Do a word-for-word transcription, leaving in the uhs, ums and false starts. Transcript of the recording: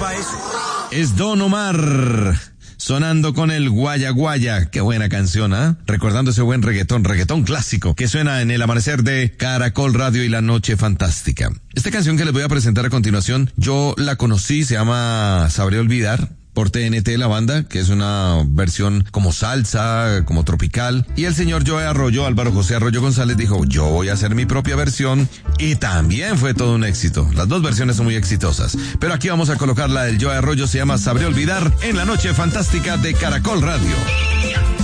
pa' eso. Es Don Omar, sonando con el Guaya Guaya. Qué buena canción, ¿ah? ¿eh? Recordando ese buen reggaetón, reggaetón clásico, que suena en el amanecer de Caracol Radio y la noche fantástica. Esta canción que les voy a presentar a continuación, yo la conocí, se llama Sabré Olvidar, por T N T, la banda, que es una versión como salsa, como tropical. Y el señor Joe Arroyo, Álvaro José Arroyo González, dijo, yo voy a hacer mi propia versión. Y también fue todo un éxito. Las dos versiones son muy exitosas. Pero aquí vamos a colocar la del Joe Arroyo, se llama Sabré Olvidar, en la noche fantástica de Caracol Radio.